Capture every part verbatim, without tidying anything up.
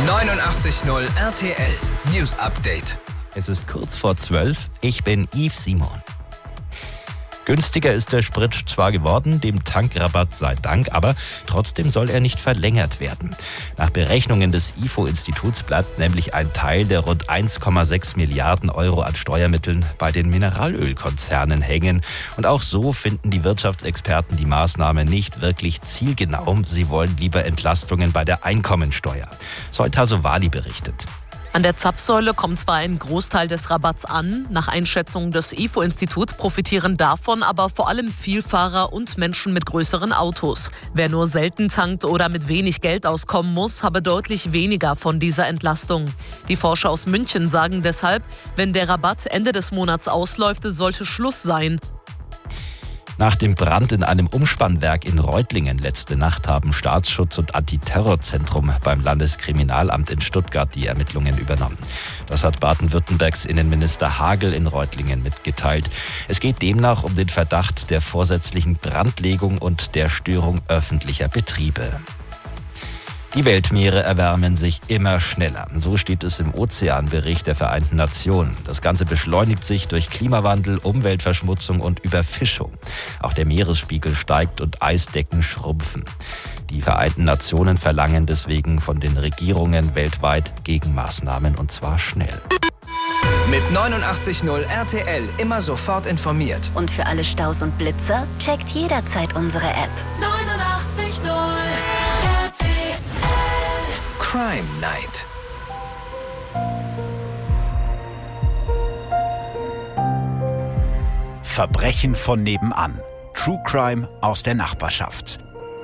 neunundachtzig Komma null R T L News Update. Es ist kurz vor zwölf. Ich bin Yves Simon. Günstiger ist der Sprit zwar geworden, dem Tankrabatt sei Dank, aber trotzdem soll er nicht verlängert werden. Nach Berechnungen des I F O-Instituts bleibt nämlich ein Teil der rund eins Komma sechs Milliarden Euro an Steuermitteln bei den Mineralölkonzernen hängen. Und auch so finden die Wirtschaftsexperten die Maßnahme nicht wirklich zielgenau. Sie wollen lieber Entlastungen bei der Einkommensteuer. Sol Tasovali berichtet. An der Zapfsäule kommt zwar ein Großteil des Rabatts an, nach Einschätzung des I F O-Instituts profitieren davon aber vor allem Vielfahrer und Menschen mit größeren Autos. Wer nur selten tankt oder mit wenig Geld auskommen muss, habe deutlich weniger von dieser Entlastung. Die Forscher aus München sagen deshalb, wenn der Rabatt Ende des Monats ausläuft, sollte Schluss sein. Nach dem Brand in einem Umspannwerk in Reutlingen letzte Nacht haben Staatsschutz und Antiterrorzentrum beim Landeskriminalamt in Stuttgart die Ermittlungen übernommen. Das hat Baden-Württembergs Innenminister Hagel in Reutlingen mitgeteilt. Es geht demnach um den Verdacht der vorsätzlichen Brandlegung und der Störung öffentlicher Betriebe. Die Weltmeere erwärmen sich immer schneller. So steht es im Ozeanbericht der Vereinten Nationen. Das Ganze beschleunigt sich durch Klimawandel, Umweltverschmutzung und Überfischung. Auch der Meeresspiegel steigt und Eisdecken schrumpfen. Die Vereinten Nationen verlangen deswegen von den Regierungen weltweit Gegenmaßnahmen, und zwar schnell. Mit neunundachtzig Komma null R T L immer sofort informiert. Und für alle Staus und Blitzer checkt jederzeit unsere App. neunundachtzig Komma null R T L Crime Night. Verbrechen von nebenan. True Crime aus der Nachbarschaft.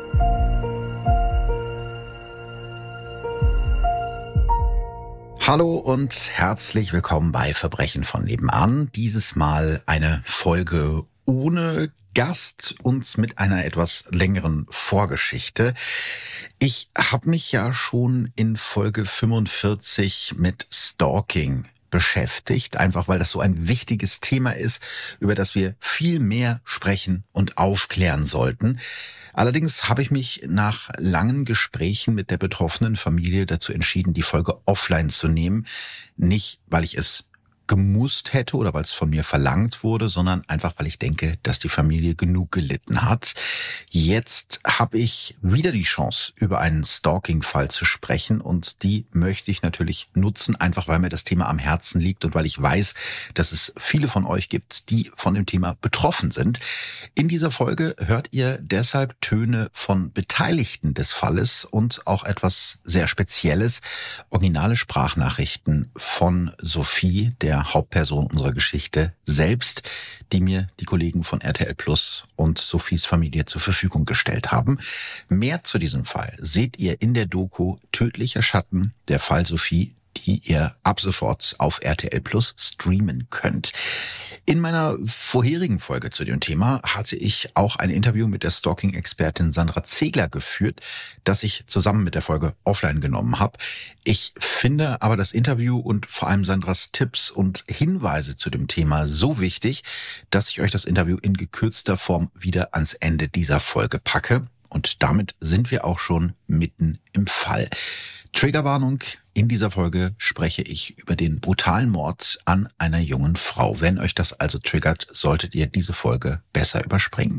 Hallo und herzlich willkommen bei Verbrechen von nebenan. Dieses Mal eine Folge ohne Gast und mit einer etwas längeren Vorgeschichte. Ich habe mich ja schon in Folge fünfundvierzig mit Stalking beschäftigt, einfach weil das so ein wichtiges Thema ist, über das wir viel mehr sprechen und aufklären sollten. Allerdings habe ich mich nach langen Gesprächen mit der betroffenen Familie dazu entschieden, die Folge offline zu nehmen. Nicht, weil ich es gemusst hätte oder weil es von mir verlangt wurde, sondern einfach, weil ich denke, dass die Familie genug gelitten hat. Jetzt habe ich wieder die Chance, über einen Stalking-Fall zu sprechen, und die möchte ich natürlich nutzen, einfach weil mir das Thema am Herzen liegt und weil ich weiß, dass es viele von euch gibt, die von dem Thema betroffen sind. In dieser Folge hört ihr deshalb Töne von Beteiligten des Falles und auch etwas sehr Spezielles: originale Sprachnachrichten von Sophie, der Hauptperson unserer Geschichte selbst, die mir die Kollegen von R T L Plus und Sophies Familie zur Verfügung gestellt haben. Mehr zu diesem Fall seht ihr in der Doku Tödlicher Schatten, der Fall Sophie, die ihr ab sofort auf R T L Plus streamen könnt. In meiner vorherigen Folge zu dem Thema hatte ich auch ein Interview mit der Stalking-Expertin Sandra Zegler geführt, das ich zusammen mit der Folge offline genommen habe. Ich finde aber das Interview und vor allem Sandras Tipps und Hinweise zu dem Thema so wichtig, dass ich euch das Interview in gekürzter Form wieder ans Ende dieser Folge packe. Und damit sind wir auch schon mitten im Fall. Triggerwarnung: In dieser Folge spreche ich über den brutalen Mord an einer jungen Frau. Wenn euch das also triggert, solltet ihr diese Folge besser überspringen.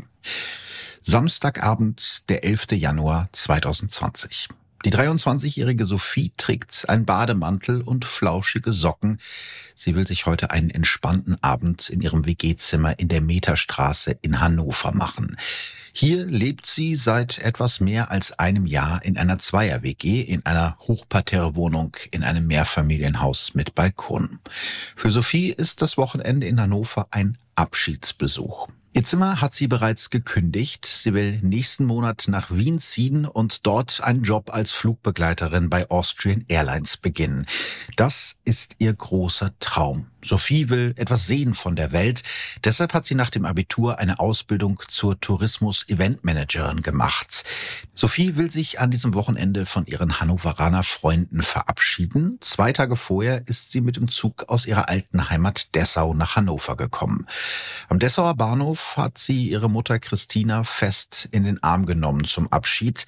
Samstagabend, der elfter Januar zweitausendzwanzig. Die dreiundzwanzigjährige Sophie trägt einen Bademantel und flauschige Socken. Sie will sich heute einen entspannten Abend in ihrem W G-Zimmer in der Meterstraße in Hannover machen. Hier lebt sie seit etwas mehr als einem Jahr in einer Zweier-W G, in einer Hochparterre-Wohnung in einem Mehrfamilienhaus mit Balkon. Für Sophie ist das Wochenende in Hannover ein Abschiedsbesuch. Ihr Zimmer hat sie bereits gekündigt. Sie will nächsten Monat nach Wien ziehen und dort einen Job als Flugbegleiterin bei Austrian Airlines beginnen. Das ist ihr großer Traum. Sophie will etwas sehen von der Welt. Deshalb hat sie nach dem Abitur eine Ausbildung zur Tourismus-Eventmanagerin gemacht. Sophie will sich an diesem Wochenende von ihren Hannoveraner Freunden verabschieden. Zwei Tage vorher ist sie mit dem Zug aus ihrer alten Heimat Dessau nach Hannover gekommen. Am Dessauer Bahnhof hat sie ihre Mutter Christina fest in den Arm genommen zum Abschied.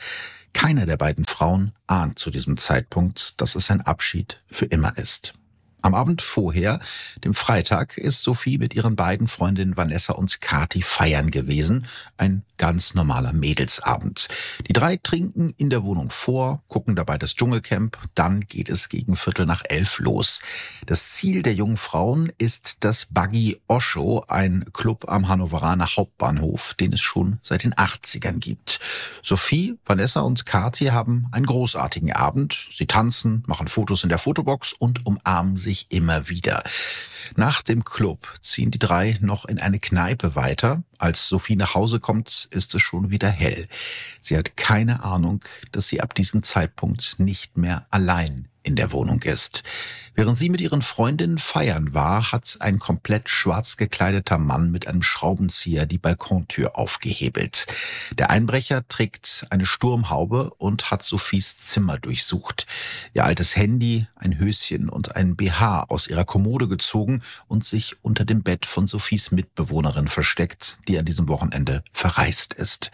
Keine der beiden Frauen ahnt zu diesem Zeitpunkt, dass es ein Abschied für immer ist. Am Abend vorher, dem Freitag, ist Sophie mit ihren beiden Freundinnen Vanessa und Kathi feiern gewesen. Ein ganz normaler Mädelsabend. Die drei trinken in der Wohnung vor, gucken dabei das Dschungelcamp. Dann geht es gegen Viertel nach elf los. Das Ziel der jungen Frauen ist das Buggy Osho, ein Club am Hannoveraner Hauptbahnhof, den es schon seit den achtzigern gibt. Sophie, Vanessa und Kathi haben einen großartigen Abend. Sie tanzen, machen Fotos in der Fotobox und umarmen sich immer wieder. Nach dem Club ziehen die drei noch in eine Kneipe weiter. Als Sophie nach Hause kommt, ist es schon wieder hell. Sie hat keine Ahnung, dass sie ab diesem Zeitpunkt nicht mehr allein in der Wohnung ist. Während sie mit ihren Freundinnen feiern war, hat ein komplett schwarz gekleideter Mann mit einem Schraubenzieher die Balkontür aufgehebelt. Der Einbrecher trägt eine Sturmhaube und hat Sophies Zimmer durchsucht. Ihr altes Handy, ein Höschen und ein B H aus ihrer Kommode gezogen und sich unter dem Bett von Sophies Mitbewohnerin versteckt, die an diesem Wochenende verreist ist.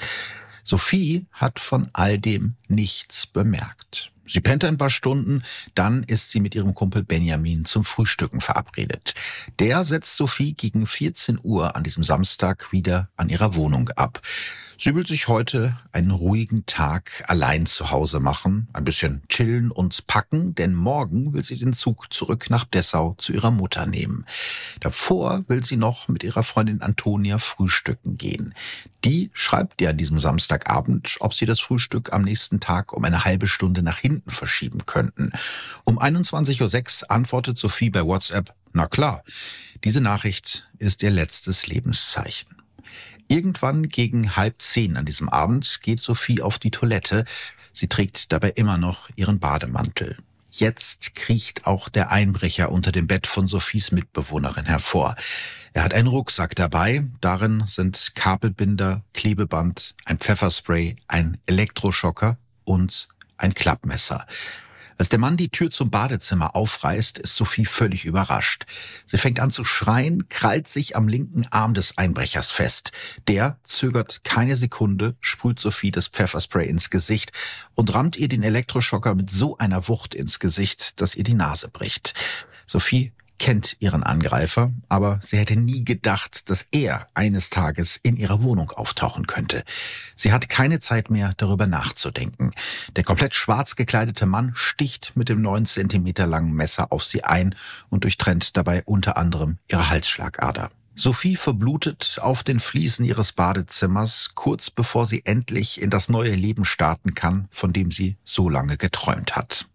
Sophie hat von all dem nichts bemerkt. Sie pennt ein paar Stunden, dann ist sie mit ihrem Kumpel Benjamin zum Frühstücken verabredet. Der setzt Sophie gegen vierzehn Uhr an diesem Samstag wieder an ihrer Wohnung ab. Sie will sich heute einen ruhigen Tag allein zu Hause machen, ein bisschen chillen und packen, denn morgen will sie den Zug zurück nach Dessau zu ihrer Mutter nehmen. Davor will sie noch mit ihrer Freundin Antonia frühstücken gehen. Die schreibt ihr an diesem Samstagabend, ob sie das Frühstück am nächsten Tag um eine halbe Stunde nach hinten verschieben könnten. Um einundzwanzig Uhr sechs antwortet Sophie bei WhatsApp, na klar. Diese Nachricht ist ihr letztes Lebenszeichen. Irgendwann gegen halb zehn an diesem Abend geht Sophie auf die Toilette. Sie trägt dabei immer noch ihren Bademantel. Jetzt kriecht auch der Einbrecher unter dem Bett von Sophies Mitbewohnerin hervor. Er hat einen Rucksack dabei. Darin sind Kabelbinder, Klebeband, ein Pfefferspray, ein Elektroschocker und ein Klappmesser. Als der Mann die Tür zum Badezimmer aufreißt, ist Sophie völlig überrascht. Sie fängt an zu schreien, krallt sich am linken Arm des Einbrechers fest. Der zögert keine Sekunde, sprüht Sophie das Pfefferspray ins Gesicht und rammt ihr den Elektroschocker mit so einer Wucht ins Gesicht, dass ihr die Nase bricht. Sophie kennt ihren Angreifer, aber sie hätte nie gedacht, dass er eines Tages in ihrer Wohnung auftauchen könnte. Sie hat keine Zeit mehr, darüber nachzudenken. Der komplett schwarz gekleidete Mann sticht mit dem neun Zentimeter langen Messer auf sie ein und durchtrennt dabei unter anderem ihre Halsschlagader. Sophie verblutet auf den Fliesen ihres Badezimmers, kurz bevor sie endlich in das neue Leben starten kann, von dem sie so lange geträumt hat.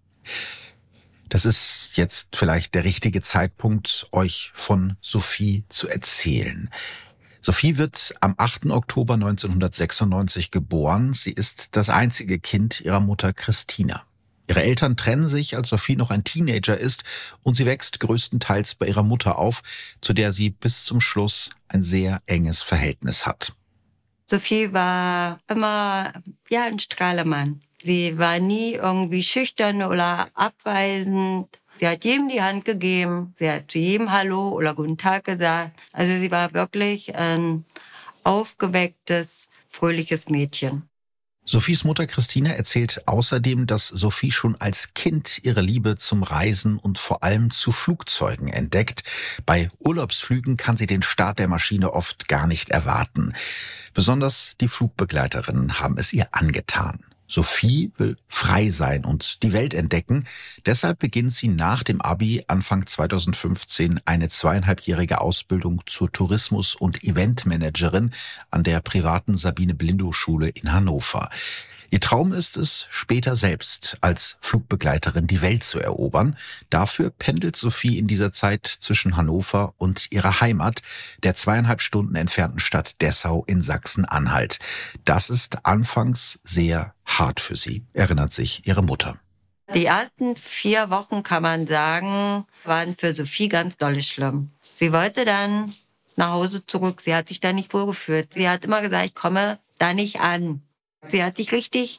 Das ist jetzt vielleicht der richtige Zeitpunkt, euch von Sophie zu erzählen. Sophie wird am achten Oktober neunzehnhundertsechsundneunzig geboren. Sie ist das einzige Kind ihrer Mutter Christina. Ihre Eltern trennen sich, als Sophie noch ein Teenager ist, und sie wächst größtenteils bei ihrer Mutter auf, zu der sie bis zum Schluss ein sehr enges Verhältnis hat. Sophie war immer ja ein Strahlemann. Sie war nie irgendwie schüchtern oder abweisend. Sie hat jedem die Hand gegeben. Sie hat zu jedem Hallo oder Guten Tag gesagt. Also sie war wirklich ein aufgewecktes, fröhliches Mädchen. Sophies Mutter Christina erzählt außerdem, dass Sophie schon als Kind ihre Liebe zum Reisen und vor allem zu Flugzeugen entdeckt. Bei Urlaubsflügen kann sie den Start der Maschine oft gar nicht erwarten. Besonders die Flugbegleiterinnen haben es ihr angetan. Sophie will frei sein und die Welt entdecken. Deshalb beginnt sie nach dem Abi Anfang zweitausendfünfzehn eine zweieinhalbjährige Ausbildung zur Tourismus- und Eventmanagerin an der privaten Sabine-Blindow-Schule in Hannover. Ihr Traum ist es, später selbst als Flugbegleiterin die Welt zu erobern. Dafür pendelt Sophie in dieser Zeit zwischen Hannover und ihrer Heimat, der zweieinhalb Stunden entfernten Stadt Dessau in Sachsen-Anhalt. Das ist anfangs sehr hart für sie, erinnert sich ihre Mutter. Die ersten vier Wochen, kann man sagen, waren für Sophie ganz doll schlimm. Sie wollte dann nach Hause zurück. Sie hat sich da nicht wohlgefühlt. Sie hat immer gesagt, ich komme da nicht an. Sie hat sich richtig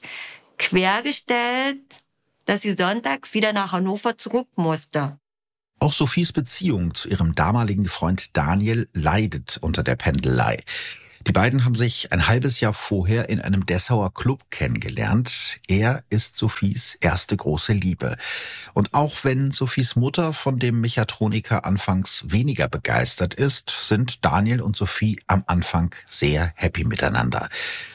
quergestellt, dass sie sonntags wieder nach Hannover zurück musste. Auch Sophies Beziehung zu ihrem damaligen Freund Daniel leidet unter der Pendelei. Die beiden haben sich ein halbes Jahr vorher in einem Dessauer Club kennengelernt. Er ist Sophies erste große Liebe. Und auch wenn Sophies Mutter von dem Mechatroniker anfangs weniger begeistert ist, sind Daniel und Sophie am Anfang sehr happy miteinander.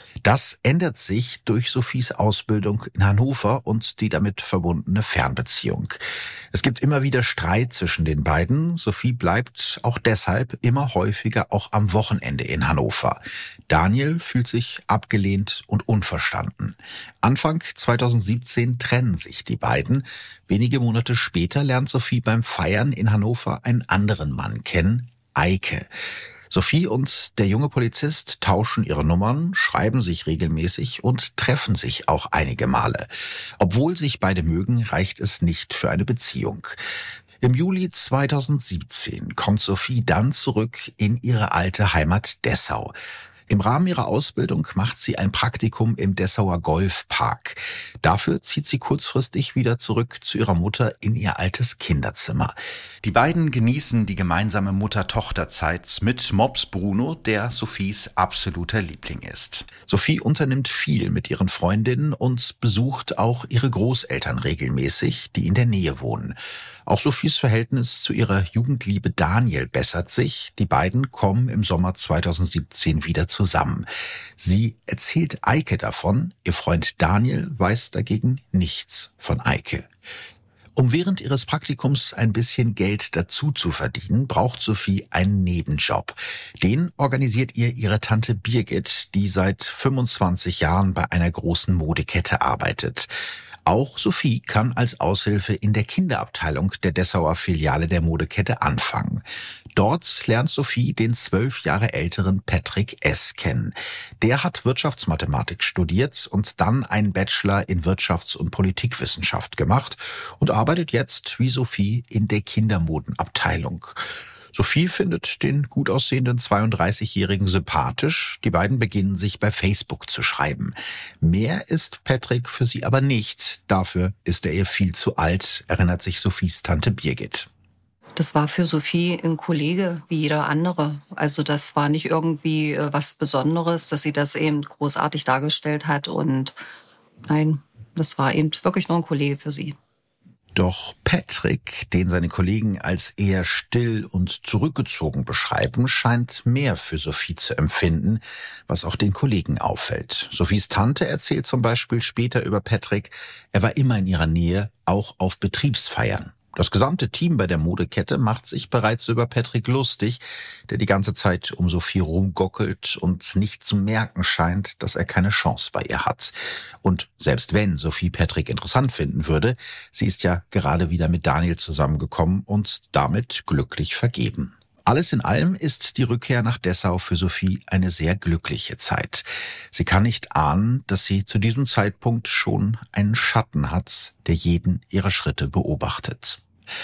Das ändert sich durch Sophies Ausbildung in Hannover und die damit verbundene Fernbeziehung. Es gibt immer wieder Streit zwischen den beiden. Sophie bleibt auch deshalb immer häufiger auch am Wochenende in Hannover. Daniel fühlt sich abgelehnt und unverstanden. Anfang zweitausendsiebzehn trennen sich die beiden. Wenige Monate später lernt Sophie beim Feiern in Hannover einen anderen Mann kennen, Eike. Sophie und der junge Polizist tauschen ihre Nummern, schreiben sich regelmäßig und treffen sich auch einige Male. Obwohl sich beide mögen, reicht es nicht für eine Beziehung. Im Juli zweitausendsiebzehn kommt Sophie dann zurück in ihre alte Heimat Dessau. Im Rahmen ihrer Ausbildung macht sie ein Praktikum im Dessauer Golfpark. Dafür zieht sie kurzfristig wieder zurück zu ihrer Mutter in ihr altes Kinderzimmer. Die beiden genießen die gemeinsame Mutter-Tochter-Zeit mit Mops Bruno, der Sophies absoluter Liebling ist. Sophie unternimmt viel mit ihren Freundinnen und besucht auch ihre Großeltern regelmäßig, die in der Nähe wohnen. Auch Sophies Verhältnis zu ihrer Jugendliebe Daniel bessert sich. Die beiden kommen im Sommer zweitausendsiebzehn wieder zusammen. Sie erzählt Eike davon. Ihr Freund Daniel weiß dagegen nichts von Eike. Um während ihres Praktikums ein bisschen Geld dazu zu verdienen, braucht Sophie einen Nebenjob. Den organisiert ihr ihre Tante Birgit, die seit fünfundzwanzig Jahren bei einer großen Modekette arbeitet. Auch Sophie kann als Aushilfe in der Kinderabteilung der Dessauer Filiale der Modekette anfangen. Dort lernt Sophie den zwölf Jahre älteren Patrick S. kennen. Der hat Wirtschaftsmathematik studiert und dann einen Bachelor in Wirtschafts- und Politikwissenschaft gemacht und arbeitet jetzt wie Sophie in der Kindermodenabteilung. Sophie findet den gut aussehenden zweiunddreißigjährigen sympathisch. Die beiden beginnen sich bei Facebook zu schreiben. Mehr ist Patrick für sie aber nicht. Dafür ist er ihr viel zu alt, erinnert sich Sophies Tante Birgit. Das war für Sophie ein Kollege wie jeder andere. Also das war nicht irgendwie was Besonderes, dass sie das eben großartig dargestellt hat. Und nein, das war eben wirklich nur ein Kollege für sie. Doch Patrick, den seine Kollegen als eher still und zurückgezogen beschreiben, scheint mehr für Sophie zu empfinden, was auch den Kollegen auffällt. Sophies Tante erzählt zum Beispiel später über Patrick, er war immer in ihrer Nähe, auch auf Betriebsfeiern. Das gesamte Team bei der Modekette macht sich bereits über Patrick lustig, der die ganze Zeit um Sophie rumgockelt und nicht zu merken scheint, dass er keine Chance bei ihr hat. Und selbst wenn Sophie Patrick interessant finden würde, sie ist ja gerade wieder mit Daniel zusammengekommen und damit glücklich vergeben. Alles in allem ist die Rückkehr nach Dessau für Sophie eine sehr glückliche Zeit. Sie kann nicht ahnen, dass sie zu diesem Zeitpunkt schon einen Schatten hat, der jeden ihrer Schritte beobachtet.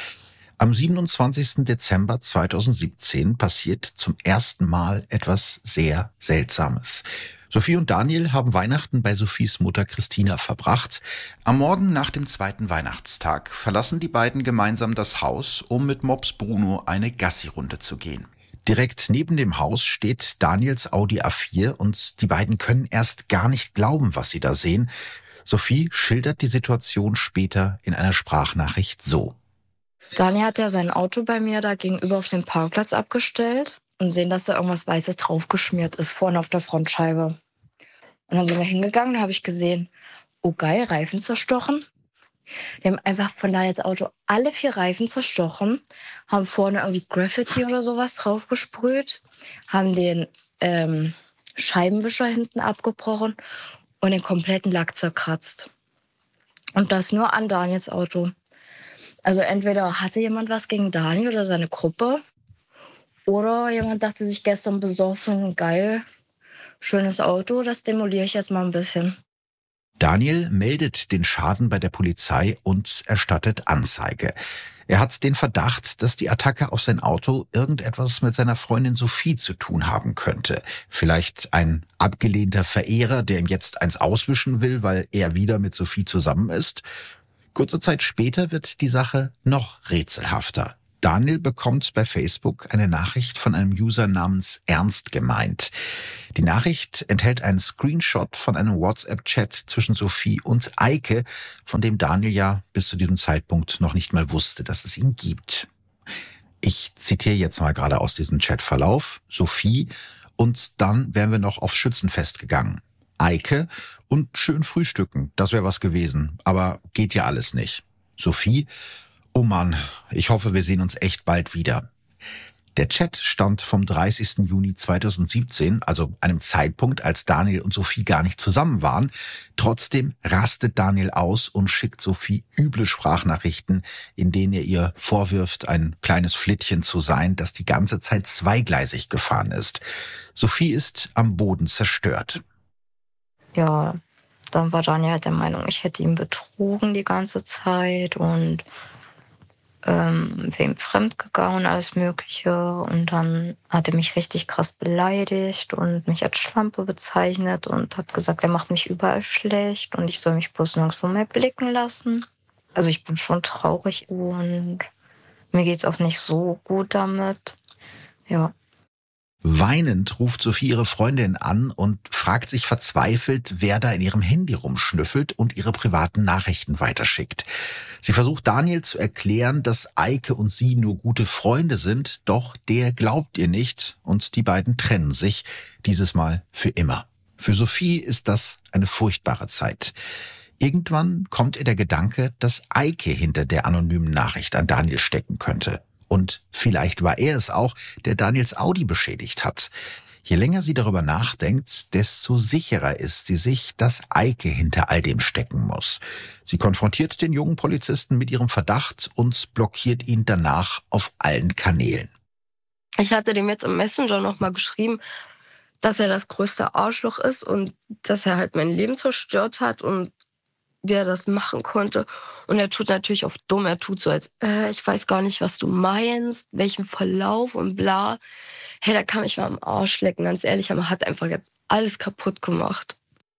Am siebenundzwanzigsten Dezember zweitausendsiebzehn passiert zum ersten Mal etwas sehr Seltsames. Sophie und Daniel haben Weihnachten bei Sophies Mutter Christina verbracht. Am Morgen nach dem zweiten Weihnachtstag verlassen die beiden gemeinsam das Haus, um mit Mops Bruno eine Gassi-Runde zu gehen. Direkt neben dem Haus steht Daniels Audi A vier und die beiden können erst gar nicht glauben, was sie da sehen. Sophie schildert die Situation später in einer Sprachnachricht so. Daniel hat ja sein Auto bei mir da gegenüber auf dem Parkplatz abgestellt und sehen, dass da irgendwas Weißes draufgeschmiert ist, vorne auf der Frontscheibe. Und dann sind wir hingegangen, da habe ich gesehen, oh geil, Reifen zerstochen. Die haben einfach von Daniels Auto alle vier Reifen zerstochen, haben vorne irgendwie Graffiti oder sowas draufgesprüht, haben den ähm, Scheibenwischer hinten abgebrochen und den kompletten Lack zerkratzt. Und das nur an Daniels Auto. Also entweder hatte jemand was gegen Daniel oder seine Gruppe oder jemand dachte sich gestern besoffen, geil, schönes Auto, das demoliere ich jetzt mal ein bisschen. Daniel meldet den Schaden bei der Polizei und erstattet Anzeige. Er hat den Verdacht, dass die Attacke auf sein Auto irgendetwas mit seiner Freundin Sophie zu tun haben könnte. Vielleicht ein abgelehnter Verehrer, der ihm jetzt eins auswischen will, weil er wieder mit Sophie zusammen ist. Kurze Zeit später wird die Sache noch rätselhafter. Daniel bekommt bei Facebook eine Nachricht von einem User namens Ernst gemeint. Die Nachricht enthält einen Screenshot von einem WhatsApp-Chat zwischen Sophie und Eike, von dem Daniel ja bis zu diesem Zeitpunkt noch nicht mal wusste, dass es ihn gibt. Ich zitiere jetzt mal gerade aus diesem Chatverlauf. Sophie, und dann wären wir noch aufs Schützenfest gegangen. Eike, und schön frühstücken, das wäre was gewesen, aber geht ja alles nicht. Sophie, oh Mann, ich hoffe, wir sehen uns echt bald wieder. Der Chat stammt vom dreißigsten Juni zweitausendsiebzehn, also einem Zeitpunkt, als Daniel und Sophie gar nicht zusammen waren. Trotzdem rastet Daniel aus und schickt Sophie üble Sprachnachrichten, in denen er ihr vorwirft, ein kleines Flittchen zu sein, das die ganze Zeit zweigleisig gefahren ist. Sophie ist am Boden zerstört. Ja, dann war Daniel halt der Meinung, ich hätte ihn betrogen die ganze Zeit und ähm, wäre ihm fremdgegangen und alles Mögliche. Und dann hat er mich richtig krass beleidigt und mich als Schlampe bezeichnet und hat gesagt, er macht mich überall schlecht und ich soll mich bloß nirgendwo mehr blicken lassen. Also ich bin schon traurig und mir geht's auch nicht so gut damit. Ja. Weinend ruft Sophie ihre Freundin an und fragt sich verzweifelt, wer da in ihrem Handy rumschnüffelt und ihre privaten Nachrichten weiterschickt. Sie versucht Daniel zu erklären, dass Eike und sie nur gute Freunde sind, doch der glaubt ihr nicht und die beiden trennen sich, dieses Mal für immer. Für Sophie ist das eine furchtbare Zeit. Irgendwann kommt ihr der Gedanke, dass Eike hinter der anonymen Nachricht an Daniel stecken könnte. Und vielleicht war er es auch, der Daniels Audi beschädigt hat. Je länger sie darüber nachdenkt, desto sicherer ist sie sich, dass Eike hinter all dem stecken muss. Sie konfrontiert den jungen Polizisten mit ihrem Verdacht und blockiert ihn danach auf allen Kanälen. Ich hatte dem jetzt im Messenger nochmal geschrieben, dass er das größte Arschloch ist und dass er halt mein Leben zerstört hat und wie er das machen konnte. Und er tut natürlich auf dumm, er tut so, als äh, ich weiß gar nicht, was du meinst, welchen Verlauf und bla. Hey, da kann mich mal am Arsch lecken, ganz ehrlich, aber hat einfach jetzt alles kaputt gemacht.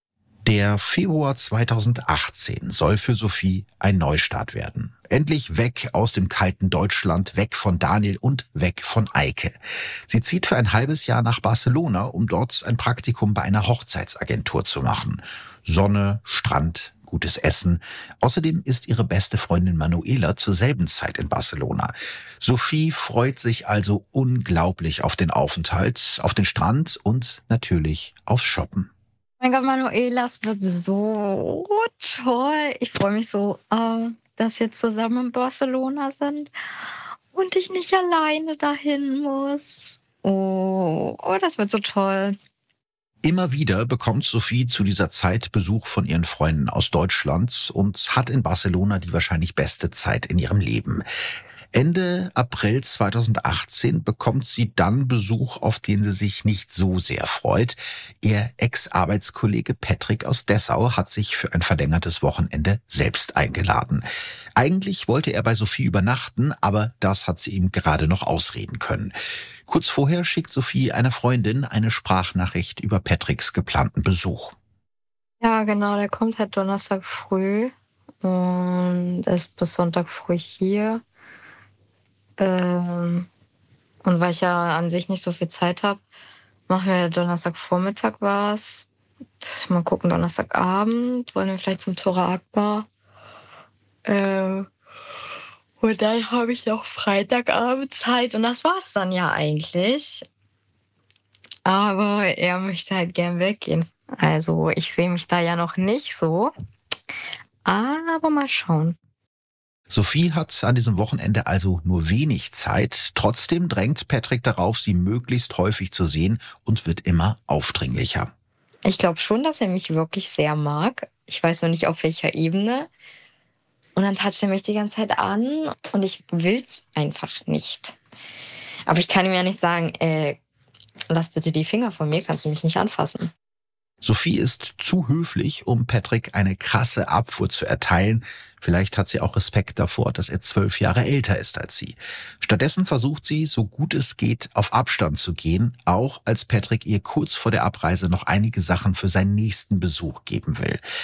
Der Februar zweitausendachtzehn soll für Sophie ein Neustart werden. Endlich weg aus dem kalten Deutschland, weg von Daniel und weg von Eike. Sie zieht für ein halbes Jahr nach Barcelona, um dort ein Praktikum bei einer Hochzeitsagentur zu machen. Sonne, Strand, gutes Essen. Außerdem ist ihre beste Freundin Manuela zur selben Zeit in Barcelona. Sophie freut sich also unglaublich auf den Aufenthalt, auf den Strand und natürlich aufs Shoppen. Mein Gott, Manuela, es wird so toll. Ich freue mich so, äh, dass wir zusammen in Barcelona sind und ich nicht alleine dahin muss. Oh, oh, das wird so toll. Immer wieder bekommt Sophie zu dieser Zeit Besuch von ihren Freunden aus Deutschland und hat in Barcelona die wahrscheinlich beste Zeit in ihrem Leben. Ende April zweitausendachtzehn bekommt sie dann Besuch, auf den sie sich nicht so sehr freut. Ihr Ex-Arbeitskollege Patrick aus Dessau hat sich für ein verlängertes Wochenende selbst eingeladen. Eigentlich wollte er bei Sophie übernachten, aber das hat sie ihm gerade noch ausreden können. Kurz vorher schickt Sophie einer Freundin eine Sprachnachricht über Patricks geplanten Besuch. Ja, genau, der kommt halt Donnerstag früh und ist bis Sonntag früh hier. Ähm, und weil ich ja an sich nicht so viel Zeit habe, machen wir Donnerstagvormittag was. Mal gucken, Donnerstagabend wollen wir vielleicht zum Tora Akbar. Ähm, und dann habe ich noch Freitagabend Zeit und das war's dann ja eigentlich. Aber er möchte halt gern weggehen. Also ich sehe mich da ja noch nicht so. Aber mal schauen. Sophie hat an diesem Wochenende also nur wenig Zeit. Trotzdem drängt Patrick darauf, sie möglichst häufig zu sehen und wird immer aufdringlicher. Ich glaube schon, dass er mich wirklich sehr mag. Ich weiß noch nicht, auf welcher Ebene. Und dann tatscht er mich die ganze Zeit an und ich will's einfach nicht. Aber ich kann ihm ja nicht sagen, äh, lass bitte die Finger von mir, kannst du mich nicht anfassen. Sophie ist zu höflich, um Patrick eine krasse Abfuhr zu erteilen. Vielleicht hat sie auch Respekt davor, dass er zwölf Jahre älter ist als sie. Stattdessen versucht sie, so gut es geht, auf Abstand zu gehen, auch als Patrick ihr kurz vor der Abreise noch einige Sachen für seinen nächsten Besuch geben will.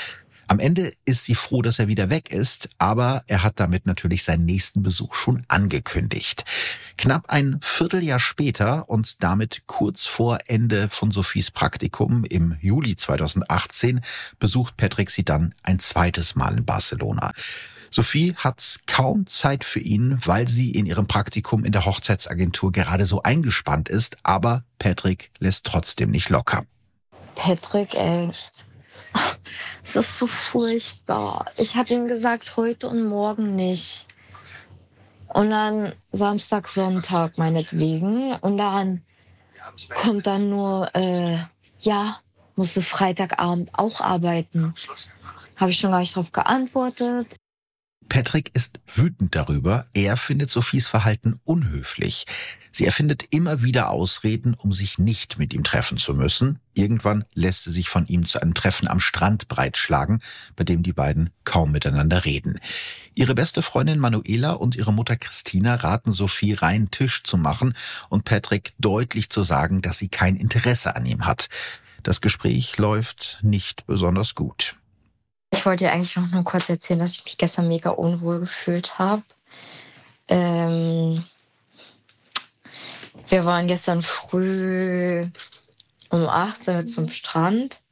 Am Ende ist sie froh, dass er wieder weg ist, aber er hat damit natürlich seinen nächsten Besuch schon angekündigt. Knapp ein Vierteljahr später und damit kurz vor Ende von Sophies Praktikum im Juli zweitausendachtzehn besucht Patrick sie dann ein zweites Mal in Barcelona. Sophie hat kaum Zeit für ihn, weil sie in ihrem Praktikum in der Hochzeitsagentur gerade so eingespannt ist, aber Patrick lässt trotzdem nicht locker. Patrick, ey, es ist so furchtbar. Ich habe ihm gesagt, heute und morgen nicht. Und dann Samstag, Sonntag meinetwegen. Und dann kommt dann nur, äh, ja, musst du Freitagabend auch arbeiten. Habe ich schon gar nicht drauf geantwortet. Patrick ist wütend darüber. Er findet Sophies Verhalten unhöflich. Sie erfindet immer wieder Ausreden, um sich nicht mit ihm treffen zu müssen. Irgendwann lässt sie sich von ihm zu einem Treffen am Strand breitschlagen, bei dem die beiden kaum miteinander reden. Ihre beste Freundin Manuela und ihre Mutter Christina raten Sophie, reinen Tisch zu machen und Patrick deutlich zu sagen, dass sie kein Interesse an ihm hat. Das Gespräch läuft nicht besonders gut. Ich wollte dir eigentlich noch nur kurz erzählen, dass ich mich gestern mega unwohl gefühlt habe. Ähm, wir waren gestern früh um acht sind wir zum Strand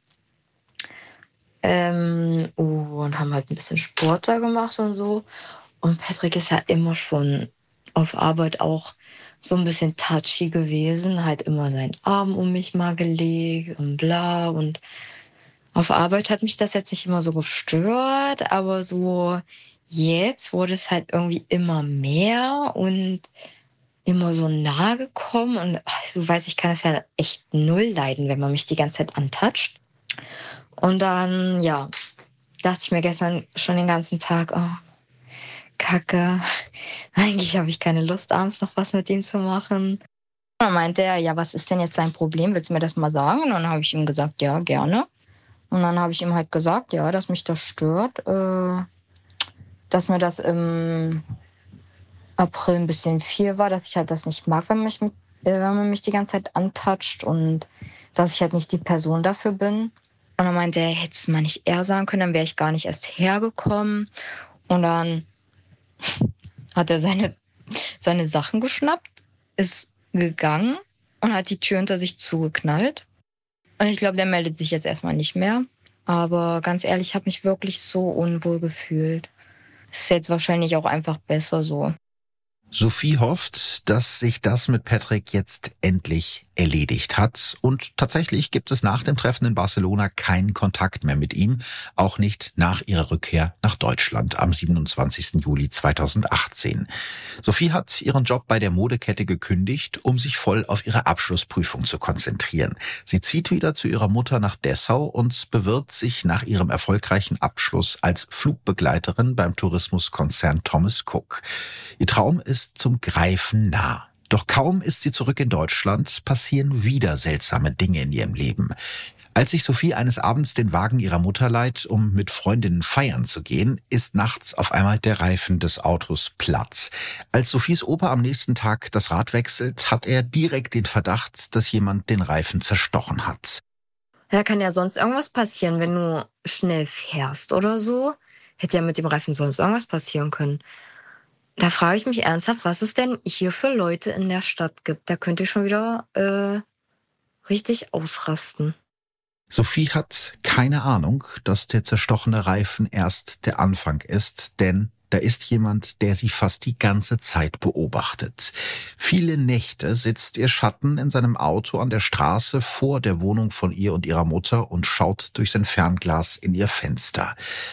ähm, und haben halt ein bisschen Sport da gemacht und so. Und Patrick ist ja immer schon auf Arbeit auch so ein bisschen touchy gewesen, halt immer seinen Arm um mich mal gelegt und bla und auf Arbeit hat mich das jetzt nicht immer so gestört, aber so jetzt wurde es halt irgendwie immer mehr und immer so nahe gekommen. Und ach, du weißt, ich kann das ja echt null leiden, wenn man mich die ganze Zeit antatscht. Und dann, ja, dachte ich mir gestern schon den ganzen Tag, oh, Kacke, eigentlich habe ich keine Lust, abends noch was mit ihm zu machen. Und dann meinte er, ja, was ist denn jetzt sein Problem? Willst du mir das mal sagen? Und dann habe ich ihm gesagt, ja, gerne. Und dann habe ich ihm halt gesagt, ja, dass mich das stört, äh, dass mir das im April ein bisschen viel war, dass ich halt das nicht mag, wenn, mich mit, äh, wenn man mich die ganze Zeit antatscht und dass ich halt nicht die Person dafür bin. Und dann meinte er, hätte es mal nicht eher sagen können, dann wäre ich gar nicht erst hergekommen. Und dann hat er seine, seine Sachen geschnappt, ist gegangen und hat die Tür hinter sich zugeknallt. Und ich glaube, der meldet sich jetzt erstmal nicht mehr. Aber ganz ehrlich, ich habe mich wirklich so unwohl gefühlt. Es ist jetzt wahrscheinlich auch einfach besser so. Sophie hofft, dass sich das mit Patrick jetzt endlich erledigt hat. Und tatsächlich gibt es nach dem Treffen in Barcelona keinen Kontakt mehr mit ihm, auch nicht nach ihrer Rückkehr nach Deutschland am siebenundzwanzigsten Juli zweitausendachtzehn. Sophie hat ihren Job bei der Modekette gekündigt, um sich voll auf ihre Abschlussprüfung zu konzentrieren. Sie zieht wieder zu ihrer Mutter nach Dessau und bewirbt sich nach ihrem erfolgreichen Abschluss als Flugbegleiterin beim Tourismuskonzern Thomas Cook. Ihr Traum ist zum Greifen nah. Doch kaum ist sie zurück in Deutschland, passieren wieder seltsame Dinge in ihrem Leben. Als sich Sophie eines Abends den Wagen ihrer Mutter leiht, um mit Freundinnen feiern zu gehen, ist nachts auf einmal der Reifen des Autos platt. Als Sophies Opa am nächsten Tag das Rad wechselt, hat er direkt den Verdacht, dass jemand den Reifen zerstochen hat. Da kann ja sonst irgendwas passieren, wenn du schnell fährst oder so. Hätte ja mit dem Reifen sonst irgendwas passieren können. Da frage ich mich ernsthaft, was es denn hier für Leute in der Stadt gibt. Da könnte ich schon wieder äh, richtig ausrasten. Sophie hat keine Ahnung, dass der zerstochene Reifen erst der Anfang ist, denn da ist jemand, der sie fast die ganze Zeit beobachtet. Viele Nächte sitzt ihr Schatten in seinem Auto an der Straße vor der Wohnung von ihr und ihrer Mutter und schaut durch sein Fernglas in ihr Fenster.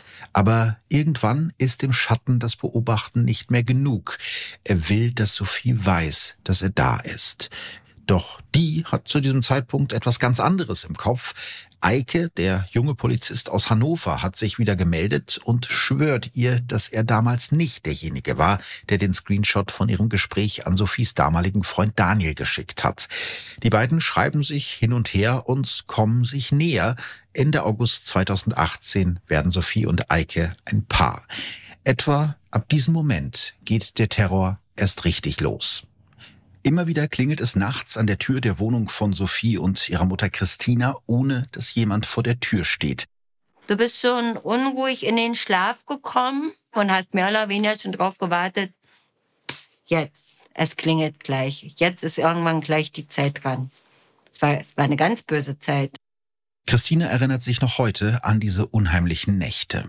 Aber irgendwann ist dem Schatten das Beobachten nicht mehr genug. Er will, dass Sophie weiß, dass er da ist. Doch die hat zu diesem Zeitpunkt etwas ganz anderes im Kopf. Eike, der junge Polizist aus Hannover, hat sich wieder gemeldet und schwört ihr, dass er damals nicht derjenige war, der den Screenshot von ihrem Gespräch an Sophies damaligen Freund Daniel geschickt hat. Die beiden schreiben sich hin und her und kommen sich näher. Ende August zweitausendachtzehn werden Sophie und Eike ein Paar. Etwa ab diesem Moment geht der Terror erst richtig los. Immer wieder klingelt es nachts an der Tür der Wohnung von Sophie und ihrer Mutter Christina, ohne dass jemand vor der Tür steht. Du bist schon unruhig in den Schlaf gekommen und hast mehr oder weniger schon drauf gewartet, jetzt, es klingelt gleich. Jetzt ist irgendwann gleich die Zeit dran. Es war, es war eine ganz böse Zeit. Christine erinnert sich noch heute an diese unheimlichen Nächte.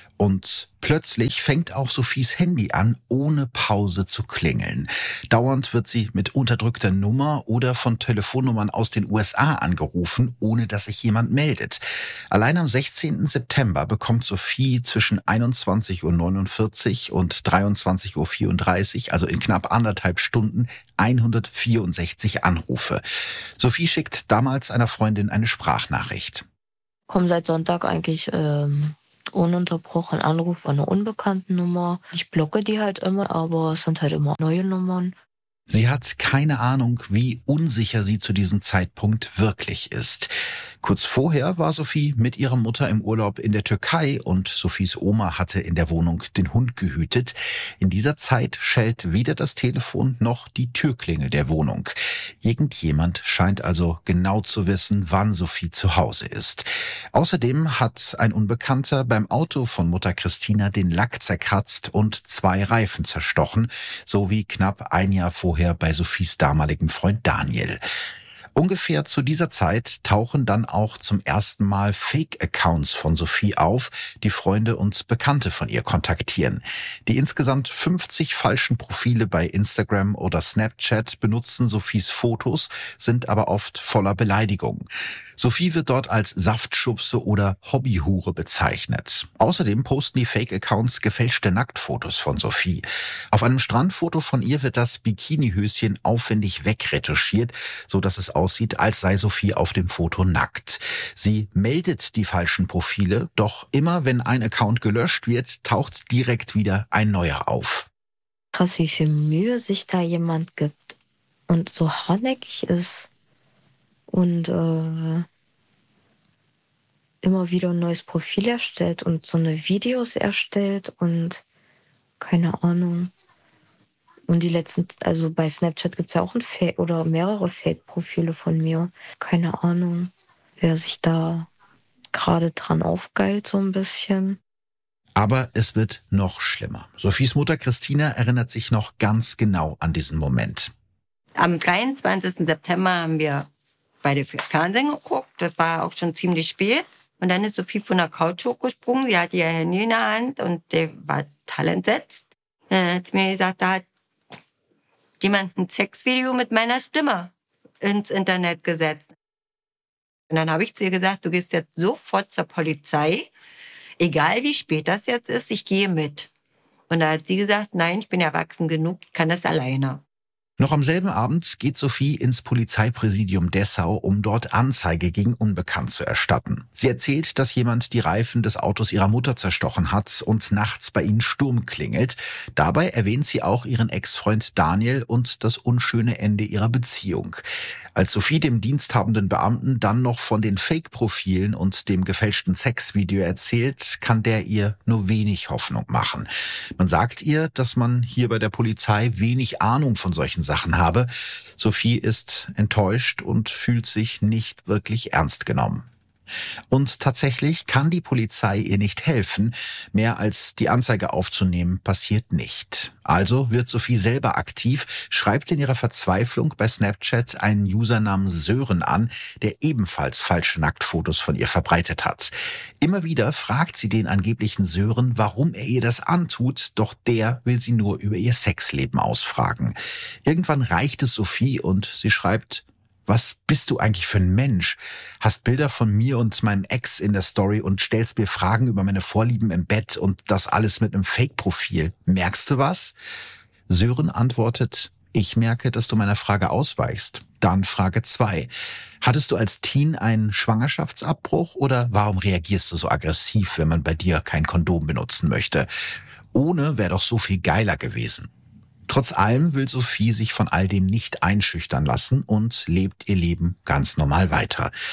Und plötzlich fängt auch Sophies Handy an, ohne Pause zu klingeln. Dauernd wird sie mit unterdrückter Nummer oder von Telefonnummern aus den U S A angerufen, ohne dass sich jemand meldet. Allein am sechzehnten September bekommt Sophie zwischen einundzwanzig Uhr neunundvierzig und dreiundzwanzig Uhr vierunddreißig, also in knapp anderthalb Stunden, hundertvierundsechzig Anrufe. Sophie schickt damals einer Freundin eine Sprachnachricht. Komm seit Sonntag eigentlich ähm ununterbrochen Anruf von einer unbekannten Nummer. Ich blocke die halt immer, aber es sind halt immer neue Nummern. Sie hat keine Ahnung, wie unsicher sie zu diesem Zeitpunkt wirklich ist. Kurz vorher war Sophie mit ihrer Mutter im Urlaub in der Türkei und Sophies Oma hatte in der Wohnung den Hund gehütet. In dieser Zeit schellt weder das Telefon noch die Türklingel der Wohnung. Irgendjemand scheint also genau zu wissen, wann Sophie zu Hause ist. Außerdem hat ein Unbekannter beim Auto von Mutter Christina den Lack zerkratzt und zwei Reifen zerstochen, sowie knapp ein Jahr vorher bei Sophies damaligem Freund Daniel. Ungefähr zu dieser Zeit tauchen dann auch zum ersten Mal Fake-Accounts von Sophie auf, die Freunde und Bekannte von ihr kontaktieren. Die insgesamt fünfzig falschen Profile bei Instagram oder Snapchat benutzen Sophies Fotos, sind aber oft voller Beleidigungen. Sophie wird dort als Saftschubse oder Hobbyhure bezeichnet. Außerdem posten die Fake-Accounts gefälschte Nacktfotos von Sophie. Auf einem Strandfoto von ihr wird das Bikinihöschen aufwendig wegretuschiert, so dass es aussieht, als sei Sophie auf dem Foto nackt. Sie meldet die falschen Profile, doch immer wenn ein Account gelöscht wird, taucht direkt wieder ein neuer auf. Krass, wie viel Mühe sich da jemand gibt und so hartnäckig ist und äh, immer wieder ein neues Profil erstellt und so eine Videos erstellt und keine Ahnung. Und die letzten, also bei Snapchat gibt es ja auch ein Fake oder mehrere Fake-Profile von mir. Keine Ahnung, wer sich da gerade dran aufgeilt so ein bisschen. Aber es wird noch schlimmer. Sophies Mutter Christina erinnert sich noch ganz genau an diesen Moment. Am dreiundzwanzigsten September haben wir beide Fernsehen geguckt. Das war auch schon ziemlich spät. Und dann ist Sophie von der Couch hochgesprungen. Sie hatte ihr Handy in der Hand und der war total entsetzt. Dann hat sie mir gesagt, da hat jemand ein Sexvideo mit meiner Stimme ins Internet gesetzt. Und dann habe ich zu ihr gesagt, du gehst jetzt sofort zur Polizei, egal wie spät das jetzt ist, ich gehe mit. Und da hat sie gesagt, nein, ich bin erwachsen genug, ich kann das alleine. Noch am selben Abend geht Sophie ins Polizeipräsidium Dessau, um dort Anzeige gegen Unbekannt zu erstatten. Sie erzählt, dass jemand die Reifen des Autos ihrer Mutter zerstochen hat und nachts bei ihnen Sturm klingelt. Dabei erwähnt sie auch ihren Ex-Freund Daniel und das unschöne Ende ihrer Beziehung. Als Sophie dem diensthabenden Beamten dann noch von den Fake-Profilen und dem gefälschten Sexvideo erzählt, kann der ihr nur wenig Hoffnung machen. Man sagt ihr, dass man hier bei der Polizei wenig Ahnung von solchen Sachen habe. Sophie ist enttäuscht und fühlt sich nicht wirklich ernst genommen. Und tatsächlich kann die Polizei ihr nicht helfen. Mehr als die Anzeige aufzunehmen passiert nicht. Also wird Sophie selber aktiv, schreibt in ihrer Verzweiflung bei Snapchat einen User namens Sören an, der ebenfalls falsche Nacktfotos von ihr verbreitet hat. Immer wieder fragt sie den angeblichen Sören, warum er ihr das antut, doch der will sie nur über ihr Sexleben ausfragen. Irgendwann reicht es Sophie und sie schreibt: Was bist du eigentlich für ein Mensch? Hast Bilder von mir und meinem Ex in der Story und stellst mir Fragen über meine Vorlieben im Bett und das alles mit einem Fake-Profil. Merkst du was? Sören antwortet: Ich merke, dass du meiner Frage ausweichst. Dann Frage zwei. Hattest du als Teen einen Schwangerschaftsabbruch oder warum reagierst du so aggressiv, wenn man bei dir kein Kondom benutzen möchte? Ohne wäre doch so viel geiler gewesen. Trotz allem will Sophie sich von all dem nicht einschüchtern lassen und lebt ihr Leben ganz normal weiter.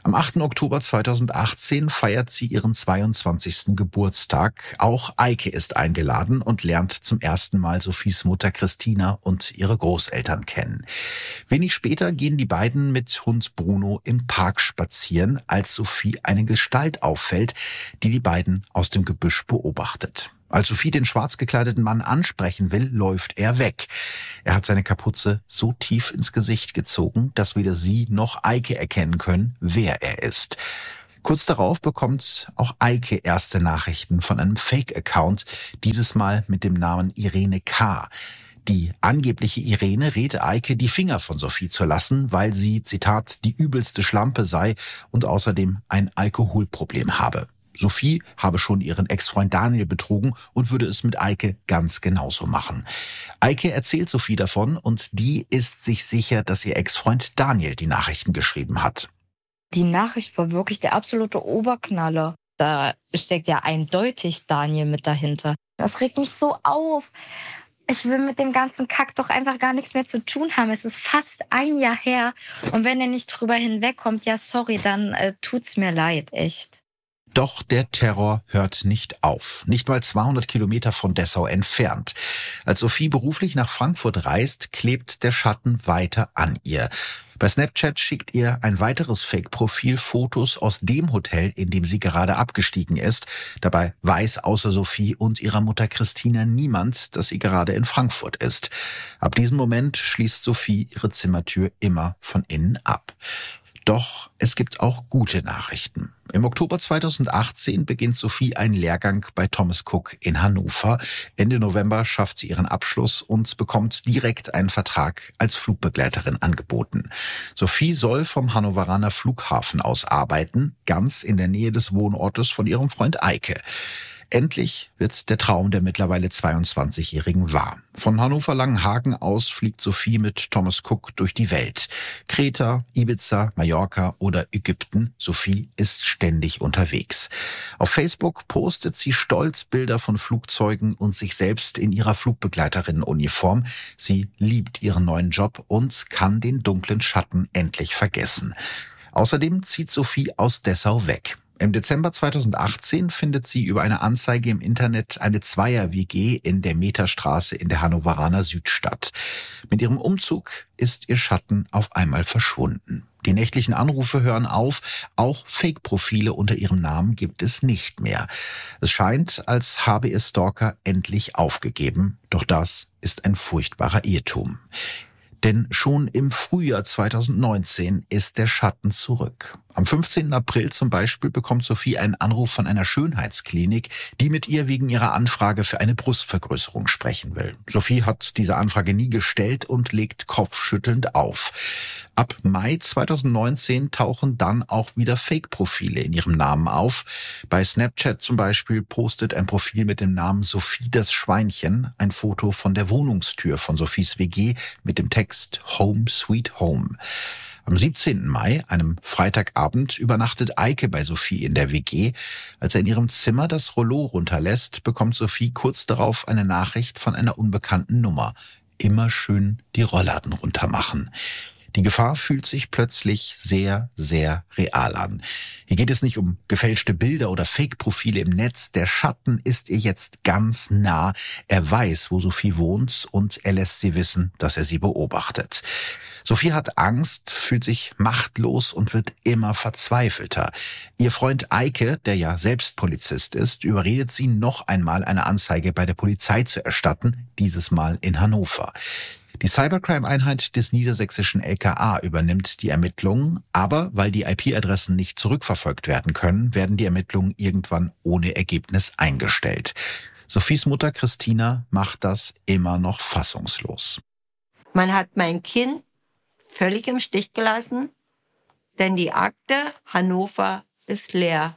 Am achten Oktober zweitausendachtzehn feiert sie ihren zweiundzwanzigsten Geburtstag. Auch Eike ist eingeladen und lernt zum ersten Mal Sophies Mutter Christina und ihre Großeltern kennen. Wenig später gehen die beiden mit Hund Bruno im Park spazieren, als Sophie eine Gestalt auffällt, die die beiden aus dem Gebüsch beobachtet. Als Sophie den schwarz gekleideten Mann ansprechen will, läuft er weg. Er hat seine Kapuze so tief ins Gesicht gezogen, dass weder sie noch Eike erkennen können, wer er ist. Kurz darauf bekommt auch Eike erste Nachrichten von einem Fake-Account, dieses Mal mit dem Namen Irene K. Die angebliche Irene rät Eike, die Finger von Sophie zu lassen, weil sie, Zitat, die übelste Schlampe sei und außerdem ein Alkoholproblem habe. Sophie habe schon ihren Ex-Freund Daniel betrogen und würde es mit Eike ganz genauso machen. Eike erzählt Sophie davon und die ist sich sicher, dass ihr Ex-Freund Daniel die Nachrichten geschrieben hat. Die Nachricht war wirklich der absolute Oberknaller. Da steckt ja eindeutig Daniel mit dahinter. Das regt mich so auf. Ich will mit dem ganzen Kack doch einfach gar nichts mehr zu tun haben. Es ist fast ein Jahr her. Und wenn er nicht drüber hinwegkommt, ja sorry, dann äh, tut's mir leid, echt. Doch der Terror hört nicht auf. Nicht mal zweihundert Kilometer von Dessau entfernt. Als Sophie beruflich nach Frankfurt reist, klebt der Schatten weiter an ihr. Bei Snapchat schickt ihr ein weiteres Fake-Profil Fotos aus dem Hotel, in dem sie gerade abgestiegen ist. Dabei weiß außer Sophie und ihrer Mutter Christina niemand, dass sie gerade in Frankfurt ist. Ab diesem Moment schließt Sophie ihre Zimmertür immer von innen ab. Doch es gibt auch gute Nachrichten. Im Oktober zweitausendachtzehn beginnt Sophie einen Lehrgang bei Thomas Cook in Hannover. Ende November schafft sie ihren Abschluss und bekommt direkt einen Vertrag als Flugbegleiterin angeboten. Sophie soll vom Hannoveraner Flughafen aus arbeiten, ganz in der Nähe des Wohnortes von ihrem Freund Eike. Endlich wird der Traum der mittlerweile zweiundzwanzigjährigen wahr. Von Hannover-Langenhagen aus fliegt Sophie mit Thomas Cook durch die Welt. Kreta, Ibiza, Mallorca oder Ägypten. Sophie ist ständig unterwegs. Auf Facebook postet sie stolz Bilder von Flugzeugen und sich selbst in ihrer Flugbegleiterinnenuniform. Sie liebt ihren neuen Job und kann den dunklen Schatten endlich vergessen. Außerdem zieht Sophie aus Dessau weg. Im Dezember zweitausendachtzehn findet sie über eine Anzeige im Internet eine Zweier-W G in der Meterstraße in der Hannoveraner Südstadt. Mit ihrem Umzug ist ihr Schatten auf einmal verschwunden. Die nächtlichen Anrufe hören auf, auch Fake-Profile unter ihrem Namen gibt es nicht mehr. Es scheint, als habe ihr Stalker endlich aufgegeben, doch das ist ein furchtbarer Irrtum. Denn schon im Frühjahr zweitausendneunzehn ist der Schatten zurück. Am fünfzehnten April zum Beispiel bekommt Sophie einen Anruf von einer Schönheitsklinik, die mit ihr wegen ihrer Anfrage für eine Brustvergrößerung sprechen will. Sophie hat diese Anfrage nie gestellt und legt kopfschüttelnd auf. Ab Mai zweitausendneunzehn tauchen dann auch wieder Fake-Profile in ihrem Namen auf. Bei Snapchat zum Beispiel postet ein Profil mit dem Namen Sophie das Schweinchen ein Foto von der Wohnungstür von Sophies W G mit dem Text Home Sweet Home. Am siebzehnten Mai, einem Freitagabend, übernachtet Eike bei Sophie in der W G. Als er in ihrem Zimmer das Rollo runterlässt, bekommt Sophie kurz darauf eine Nachricht von einer unbekannten Nummer. Immer schön die Rollladen runtermachen. Die Gefahr fühlt sich plötzlich sehr, sehr real an. Hier geht es nicht um gefälschte Bilder oder Fake-Profile im Netz. Der Schatten ist ihr jetzt ganz nah. Er weiß, wo Sophie wohnt und er lässt sie wissen, dass er sie beobachtet. Sophie hat Angst, fühlt sich machtlos und wird immer verzweifelter. Ihr Freund Eike, der ja selbst Polizist ist, überredet sie noch einmal eine Anzeige bei der Polizei zu erstatten, dieses Mal in Hannover. Die Cybercrime-Einheit des niedersächsischen L K A übernimmt die Ermittlungen, aber weil die I P-Adressen nicht zurückverfolgt werden können, werden die Ermittlungen irgendwann ohne Ergebnis eingestellt. Sophies Mutter Christina macht das immer noch fassungslos. Man hat mein Kind völlig im Stich gelassen, denn die Akte Hannover ist leer.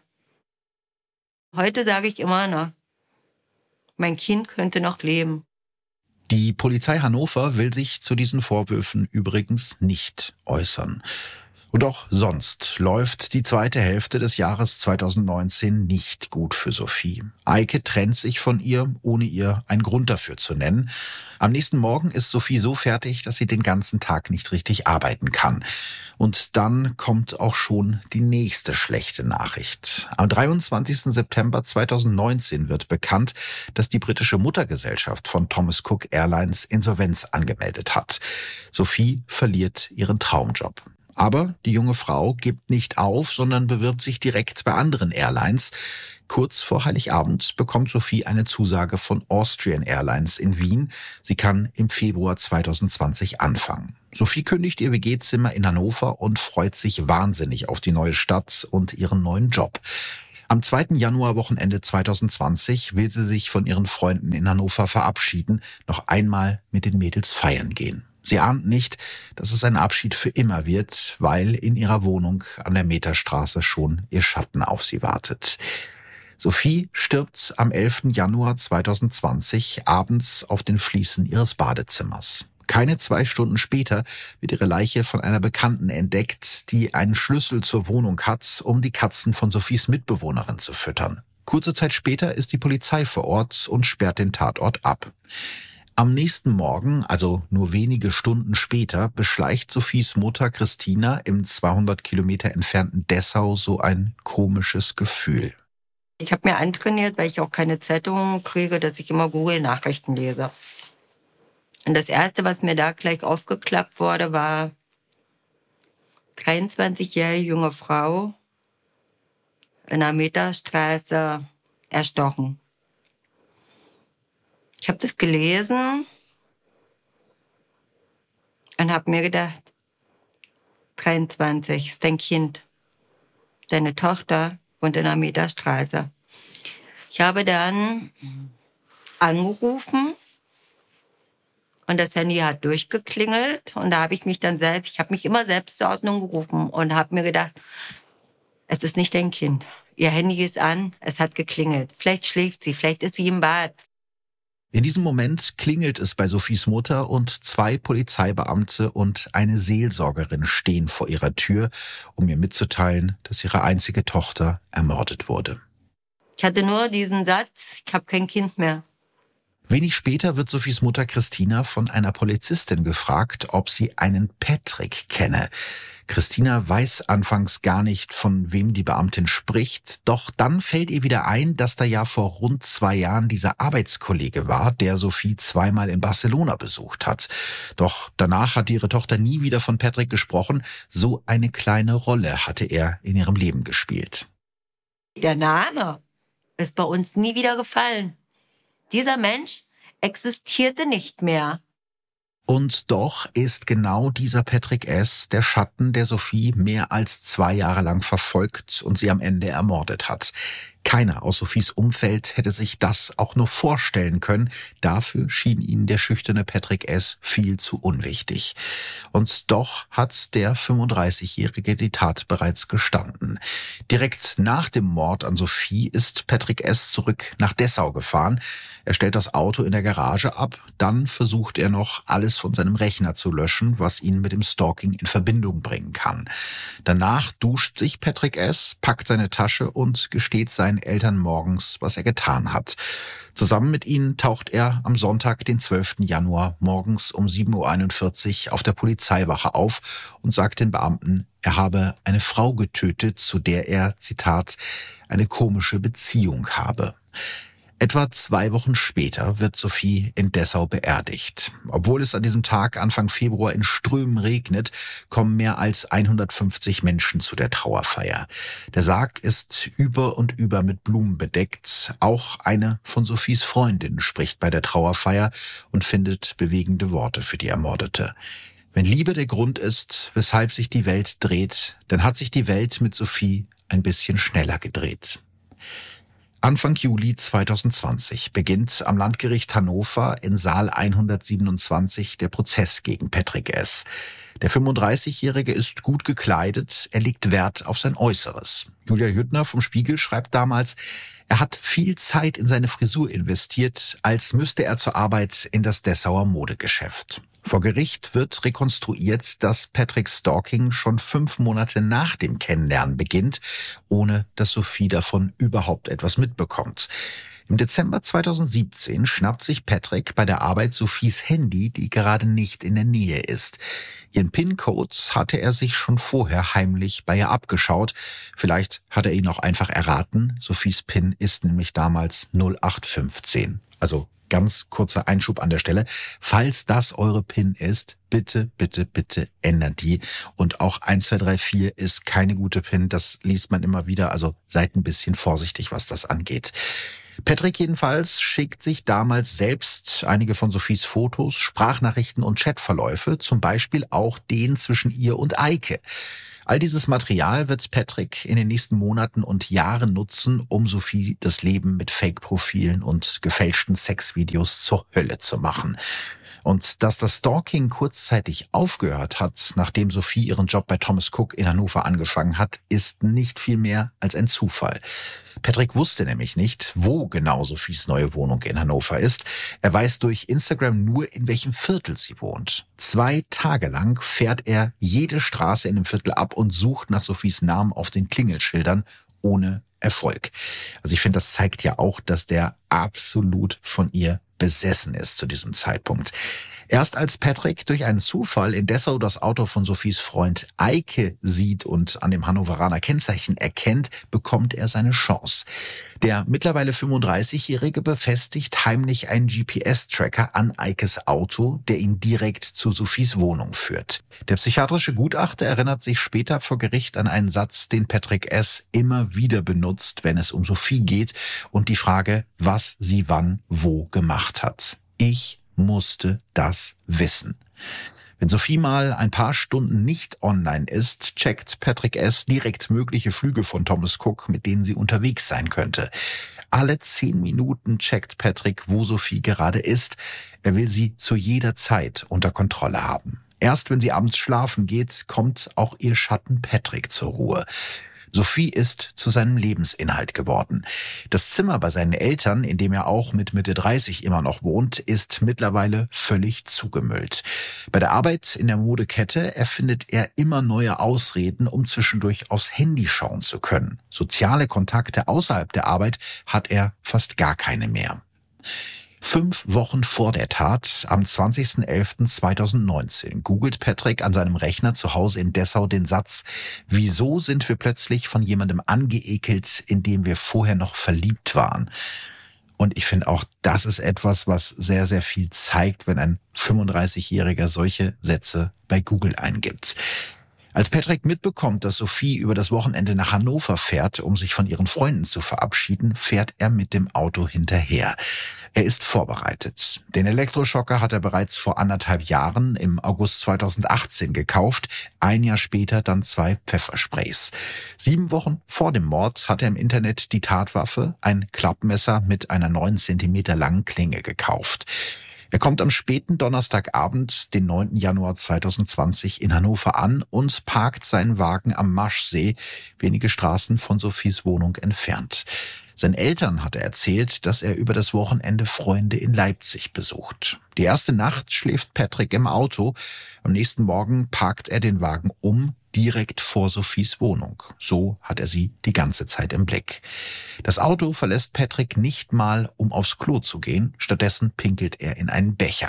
Heute sage ich immer noch, mein Kind könnte noch leben. Die Polizei Hannover will sich zu diesen Vorwürfen übrigens nicht äußern. Und auch sonst läuft die zweite Hälfte des Jahres zweitausendneunzehn nicht gut für Sophie. Eike trennt sich von ihr, ohne ihr einen Grund dafür zu nennen. Am nächsten Morgen ist Sophie so fertig, dass sie den ganzen Tag nicht richtig arbeiten kann. Und dann kommt auch schon die nächste schlechte Nachricht. Am dreiundzwanzigsten September zweitausendneunzehn wird bekannt, dass die britische Muttergesellschaft von Thomas Cook Airlines Insolvenz angemeldet hat. Sophie verliert ihren Traumjob. Aber die junge Frau gibt nicht auf, sondern bewirbt sich direkt bei anderen Airlines. Kurz vor Heiligabend bekommt Sophie eine Zusage von Austrian Airlines in Wien. Sie kann im Februar zweitausendzwanzig anfangen. Sophie kündigt ihr W G-Zimmer in Hannover und freut sich wahnsinnig auf die neue Stadt und ihren neuen Job. Am zweiten Januarwochenende zweitausendzwanzig will sie sich von ihren Freunden in Hannover verabschieden, noch einmal mit den Mädels feiern gehen. Sie ahnt nicht, dass es ein Abschied für immer wird, weil in ihrer Wohnung an der Meterstraße schon ihr Schatten auf sie wartet. Sophie stirbt am elften Januar zweitausendzwanzig abends auf den Fliesen ihres Badezimmers. Keine zwei Stunden später wird ihre Leiche von einer Bekannten entdeckt, die einen Schlüssel zur Wohnung hat, um die Katzen von Sophies Mitbewohnerin zu füttern. Kurze Zeit später ist die Polizei vor Ort und sperrt den Tatort ab. Am nächsten Morgen, also nur wenige Stunden später, beschleicht Sophies Mutter Christina im zweihundert Kilometer entfernten Dessau so ein komisches Gefühl. Ich habe mir antrainiert, weil ich auch keine Zeitungen kriege, dass ich immer Google-Nachrichten lese. Und das Erste, was mir da gleich aufgeklappt wurde, war dreiundzwanzigjährige junge Frau in der Meterstraße erstochen. Ich habe das gelesen und habe mir gedacht, dreiundzwanzig ist dein Kind. Deine Tochter wohnt in der Meterstraße. Ich habe dann angerufen und das Handy hat durchgeklingelt. Und da habe ich mich dann selbst, ich habe mich immer selbst zur Ordnung gerufen und habe mir gedacht, es ist nicht dein Kind. Ihr Handy ist an, es hat geklingelt. Vielleicht schläft sie, vielleicht ist sie im Bad. In diesem Moment klingelt es bei Sophies Mutter und zwei Polizeibeamte und eine Seelsorgerin stehen vor ihrer Tür, um ihr mitzuteilen, dass ihre einzige Tochter ermordet wurde. Ich hatte nur diesen Satz, ich habe kein Kind mehr. Wenig später wird Sophies Mutter Christina von einer Polizistin gefragt, ob sie einen Patrick kenne. Christina weiß anfangs gar nicht, von wem die Beamtin spricht, doch dann fällt ihr wieder ein, dass da ja vor rund zwei Jahren dieser Arbeitskollege war, der Sophie zweimal in Barcelona besucht hat. Doch danach hat ihre Tochter nie wieder von Patrick gesprochen, so eine kleine Rolle hatte er in ihrem Leben gespielt. Der Name ist bei uns nie wieder gefallen. Dieser Mensch existierte nicht mehr. Und doch ist genau dieser Patrick S. der Schatten, der Sophie mehr als zwei Jahre lang verfolgt und sie am Ende ermordet hat. Keiner aus Sophies Umfeld hätte sich das auch nur vorstellen können. Dafür schien ihnen der schüchterne Patrick S. viel zu unwichtig. Und doch hat der fünfunddreißigjährige die Tat bereits gestanden. Direkt nach dem Mord an Sophie ist Patrick S. zurück nach Dessau gefahren. Er stellt das Auto in der Garage ab. Dann versucht er noch, alles von seinem Rechner zu löschen, was ihn mit dem Stalking in Verbindung bringen kann. Danach duscht sich Patrick S., packt seine Tasche und gesteht seinen Eltern morgens, was er getan hat. Zusammen mit ihnen taucht er am Sonntag, den zwölften Januar, morgens um sieben Uhr einundvierzig auf der Polizeiwache auf und sagt den Beamten, er habe eine Frau getötet, zu der er, Zitat, eine komische Beziehung habe. Etwa zwei Wochen später wird Sophie in Dessau beerdigt. Obwohl es an diesem Tag Anfang Februar in Strömen regnet, kommen mehr als hundertfünfzig Menschen zu der Trauerfeier. Der Sarg ist über und über mit Blumen bedeckt. Auch eine von Sophies Freundinnen spricht bei der Trauerfeier und findet bewegende Worte für die Ermordete. Wenn Liebe der Grund ist, weshalb sich die Welt dreht, dann hat sich die Welt mit Sophie ein bisschen schneller gedreht. Anfang Juli zweitausendzwanzig beginnt am Landgericht Hannover in Saal hundertsiebenundzwanzig der Prozess gegen Patrick S. Der fünfunddreißigjährige ist gut gekleidet, er legt Wert auf sein Äußeres. Julia Hüttner vom Spiegel schreibt damals, Er hat viel Zeit in seine Frisur investiert, als müsste er zur Arbeit in das Dessauer Modegeschäft. Vor Gericht wird rekonstruiert, dass Patricks Stalking schon fünf Monate nach dem Kennenlernen beginnt, ohne dass Sophie davon überhaupt etwas mitbekommt. Im Dezember zweitausendsiebzehn schnappt sich Patrick bei der Arbeit Sophies Handy, die gerade nicht in der Nähe ist. Ihren PIN-Code hatte er sich schon vorher heimlich bei ihr abgeschaut. Vielleicht hat er ihn auch einfach erraten. Sophies PIN ist nämlich damals null acht fünfzehn. Also ganz kurzer Einschub an der Stelle. Falls das eure PIN ist, bitte, bitte, bitte ändert die. Und auch eins zwei drei vier ist keine gute PIN. Das liest man immer wieder. Also seid ein bisschen vorsichtig, was das angeht. Patrick jedenfalls schickt sich damals selbst einige von Sophies Fotos, Sprachnachrichten und Chatverläufe, zum Beispiel auch den zwischen ihr und Eike. All dieses Material wird Patrick in den nächsten Monaten und Jahren nutzen, um Sophie das Leben mit Fake-Profilen und gefälschten Sexvideos zur Hölle zu machen. Und dass das Stalking kurzzeitig aufgehört hat, nachdem Sophie ihren Job bei Thomas Cook in Hannover angefangen hat, ist nicht viel mehr als ein Zufall. Patrick wusste nämlich nicht, wo genau Sophies neue Wohnung in Hannover ist. Er weiß durch Instagram nur, in welchem Viertel sie wohnt. Zwei Tage lang fährt er jede Straße in dem Viertel ab und sucht nach Sophies Namen auf den Klingelschildern, ohne Erfolg. Also ich finde, das zeigt ja auch, dass der absolut von ihr besessen ist zu diesem Zeitpunkt. Erst als Patrick durch einen Zufall in Dessau das Auto von Sophies Freund Eike sieht und an dem Hannoveraner Kennzeichen erkennt, bekommt er seine Chance. Der mittlerweile fünfunddreißigjährige befestigt heimlich einen G P S-Tracker an Eikes Auto, der ihn direkt zu Sophies Wohnung führt. Der psychiatrische Gutachter erinnert sich später vor Gericht an einen Satz, den Patrick S. immer wieder benutzt, wenn es um Sophie geht und die Frage, was sie wann wo gemacht hat. Ich musste das wissen. Wenn Sophie mal ein paar Stunden nicht online ist, checkt Patrick S. direkt mögliche Flüge von Thomas Cook, mit denen sie unterwegs sein könnte. Alle zehn Minuten checkt Patrick, wo Sophie gerade ist. Er will sie zu jeder Zeit unter Kontrolle haben. Erst wenn sie abends schlafen geht, kommt auch ihr Schatten Patrick zur Ruhe. Sophie ist zu seinem Lebensinhalt geworden. Das Zimmer bei seinen Eltern, in dem er auch mit Mitte dreißig immer noch wohnt, ist mittlerweile völlig zugemüllt. Bei der Arbeit in der Modekette erfindet er immer neue Ausreden, um zwischendurch aufs Handy schauen zu können. Soziale Kontakte außerhalb der Arbeit hat er fast gar keine mehr. Fünf Wochen vor der Tat, am zwanzigsten elften zweitausendneunzehn, googelt Patrick an seinem Rechner zu Hause in Dessau den Satz: Wieso sind wir plötzlich von jemandem angeekelt, in dem wir vorher noch verliebt waren? Und ich finde auch, das ist etwas, was sehr, sehr viel zeigt, wenn ein fünfunddreißigjähriger solche Sätze bei Google eingibt. Als Patrick mitbekommt, dass Sophie über das Wochenende nach Hannover fährt, um sich von ihren Freunden zu verabschieden, fährt er mit dem Auto hinterher. Er ist vorbereitet. Den Elektroschocker hat er bereits vor anderthalb Jahren im August zweitausendachtzehn gekauft, ein Jahr später dann zwei Pfeffersprays. Sieben Wochen vor dem Mord hat er im Internet die Tatwaffe, ein Klappmesser mit einer neun Zentimeter langen Klinge, gekauft. Er kommt am späten Donnerstagabend, den neunten Januar zweitausendzwanzig, in Hannover an und parkt seinen Wagen am Maschsee, wenige Straßen von Sophies Wohnung entfernt. Seinen Eltern hat er erzählt, dass er über das Wochenende Freunde in Leipzig besucht. Die erste Nacht schläft Patrick im Auto. Am nächsten Morgen parkt er den Wagen um, direkt vor Sophies Wohnung. So hat er sie die ganze Zeit im Blick. Das Auto verlässt Patrick nicht mal, um aufs Klo zu gehen. Stattdessen pinkelt er in einen Becher.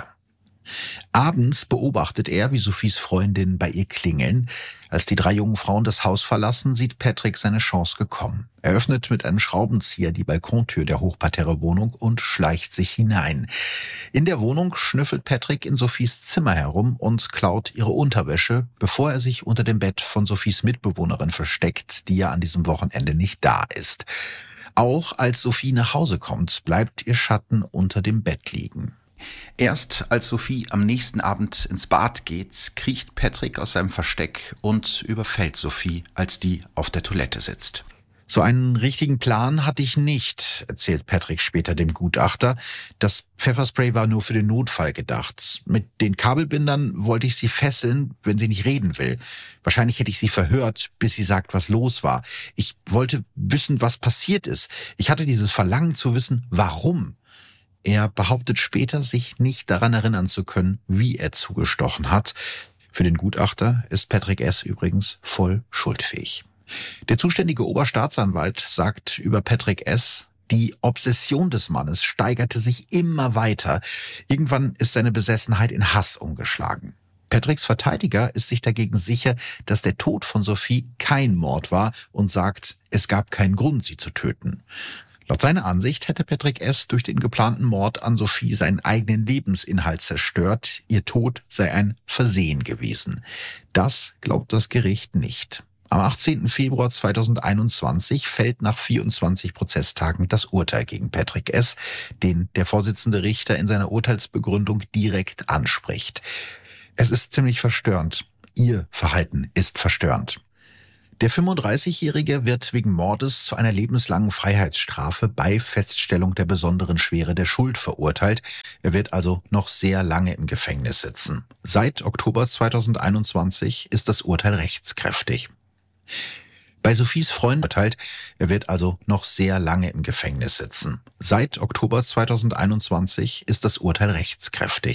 Abends beobachtet er, wie Sophies Freundinnen bei ihr klingeln. Als die drei jungen Frauen das Haus verlassen, sieht Patrick seine Chance gekommen. Er öffnet mit einem Schraubenzieher die Balkontür der Hochparterre-Wohnung und schleicht sich hinein. In der Wohnung schnüffelt Patrick in Sophies Zimmer herum und klaut ihre Unterwäsche, bevor er sich unter dem Bett von Sophies Mitbewohnerin versteckt, die ja an diesem Wochenende nicht da ist. Auch als Sophie nach Hause kommt, bleibt ihr Schatten unter dem Bett liegen. Erst als Sophie am nächsten Abend ins Bad geht, kriecht Patrick aus seinem Versteck und überfällt Sophie, als die auf der Toilette sitzt. So einen richtigen Plan hatte ich nicht, erzählt Patrick später dem Gutachter. Das Pfefferspray war nur für den Notfall gedacht. Mit den Kabelbindern wollte ich sie fesseln, wenn sie nicht reden will. Wahrscheinlich hätte ich sie verhört, bis sie sagt, was los war. Ich wollte wissen, was passiert ist. Ich hatte dieses Verlangen zu wissen, warum. Er behauptet später, sich nicht daran erinnern zu können, wie er zugestochen hat. Für den Gutachter ist Patrick S. übrigens voll schuldfähig. Der zuständige Oberstaatsanwalt sagt über Patrick S., die Obsession des Mannes steigerte sich immer weiter. Irgendwann ist seine Besessenheit in Hass umgeschlagen. Patricks Verteidiger ist sich dagegen sicher, dass der Tod von Sophie kein Mord war und sagt, es gab keinen Grund, sie zu töten. Laut seiner Ansicht hätte Patrick S. durch den geplanten Mord an Sophie seinen eigenen Lebensinhalt zerstört. Ihr Tod sei ein Versehen gewesen. Das glaubt das Gericht nicht. Am achtzehnten Februar zweitausendeinundzwanzig fällt nach vierundzwanzig Prozesstagen das Urteil gegen Patrick S., den der Vorsitzende Richter in seiner Urteilsbegründung direkt anspricht. Es ist ziemlich verstörend. Ihr Verhalten ist verstörend. Der fünfunddreißigjährige wird wegen Mordes zu einer lebenslangen Freiheitsstrafe bei Feststellung der besonderen Schwere der Schuld verurteilt. Er wird also noch sehr lange im Gefängnis sitzen. Seit Oktober zweitausendeinundzwanzig ist das Urteil rechtskräftig. Bei Sophies Freund urteilt, er wird also noch sehr lange im Gefängnis sitzen. Seit Oktober zweitausendeinundzwanzig ist das Urteil rechtskräftig.